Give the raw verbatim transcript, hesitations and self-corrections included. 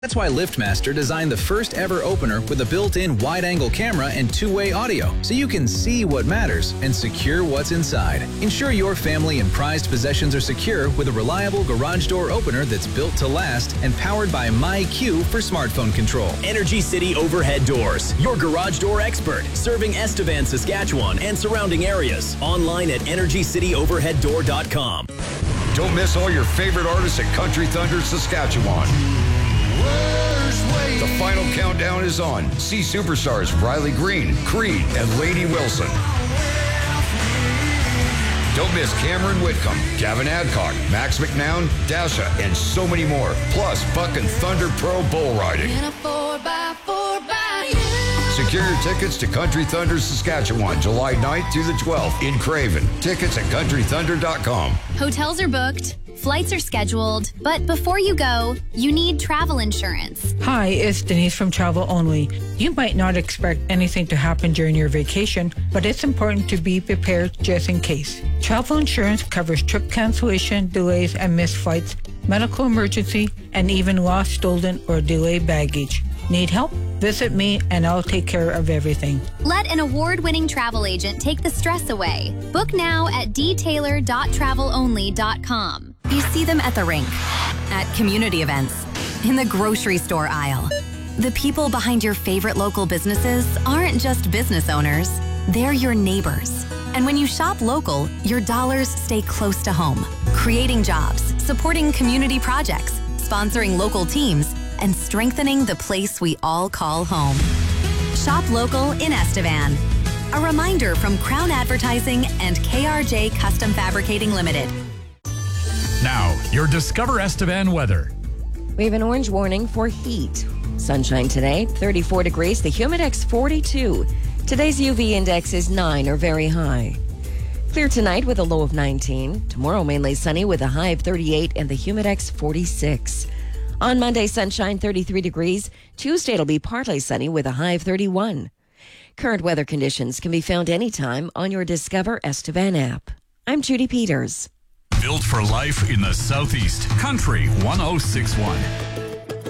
That's why LiftMaster designed the first ever opener with a built-in wide-angle camera and two-way audio, so you can see what matters and secure what's inside. Ensure your family and prized possessions are secure with a reliable garage door opener that's built to last and powered by MyQ for smartphone control. Energy City Overhead Doors, your garage door expert, serving Estevan, Saskatchewan and surrounding areas. Online at energy city overhead door dot com. Don't miss all your favorite artists at Country Thunder, Saskatchewan. The final countdown is on. See superstars Riley Green, Creed, and Lady Wilson. Don't miss Cameron Whitcomb, Gavin Adcock, Max McNown, Dasha, and so many more. Plus, Buckin' Thunder Pro Bull Riding. Secure your tickets to Country Thunder Saskatchewan, July ninth through the twelfth in Craven. Tickets at country thunder dot com. Hotels are booked, flights are scheduled, but before you go, you need travel insurance. Hi, it's Denise from Travel Only. You might not expect anything to happen during your vacation, but it's important to be prepared just in case. Travel insurance covers trip cancellation, delays, and missed flights, medical emergency, and even lost, stolen, or delayed baggage. Need help? Visit me and I'll take care of everything. Let an award-winning travel agent take the stress away. Book now at d taylor dot travel only dot com. You see them at the rink, at community events, in the grocery store aisle. The people behind your favorite local businesses aren't just business owners, they're your neighbors. And when you shop local, your dollars stay close to home, creating jobs, supporting community projects, sponsoring local teams, and strengthening the place we all call home. Shop local in Estevan. A reminder from Crown Advertising and K R J Custom Fabricating Limited. Now, your Discover Estevan weather. We have an orange warning for heat. Sunshine today, thirty-four degrees, the Humidex forty-two. Today's U V index is nine or very high. Clear tonight with a low of nineteen. Tomorrow mainly sunny with a high of thirty-eight and the Humidex forty-six. On Monday, sunshine, thirty-three degrees. Tuesday, it'll be partly sunny with a high of thirty-one. Current weather conditions can be found anytime on your Discover Estevan app. I'm Judy Peters. Built for life in the Southeast. Country one oh six point one.